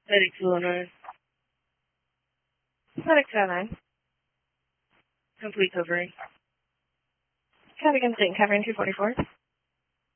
Medic 209. Medic 209. Complete covering. Copy, complete covering 244.